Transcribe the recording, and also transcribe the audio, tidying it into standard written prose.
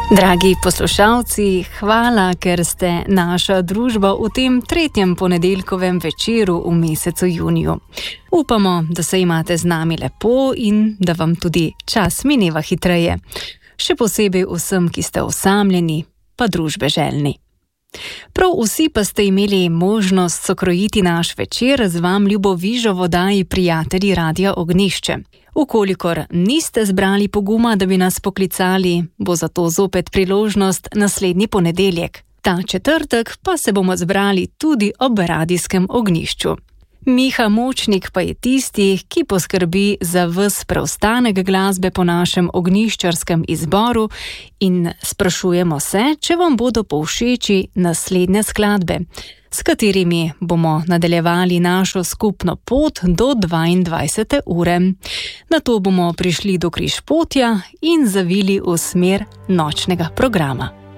Dragi poslušalci, hvala, ker ste naša družba v tem 3. ponedeljkovem večeru v mesecu juniju. Upamo, da se imate z nami lepo in da vam tudi čas mineva hitreje. Še posebej vsem, ki ste osamljeni, pa družbe željni. Prav vsi pa ste imeli možnost sokrojiti naš večer z vam ljubo vižo v oddaji Prijatelji Radia Ognjišče. Ukolikor niste zbrali poguma, da bi nas poklicali, bo zato zopet priložnost naslednji ponedeljek. Ta četrtek pa se bomo zbrali tudi ob radijskem ognjišču. Miha Močnik pa je tisti, ki poskrbi za ves preostanek glasbe po našem ognjiščarskem izboru in sprašujemo se, če vam bodo povšeči naslednje skladbe, s katerimi bomo nadaljevali našo skupno pot do 22. ure. Nato bomo prišli do Križpotja in zavili v smer nočnega programa.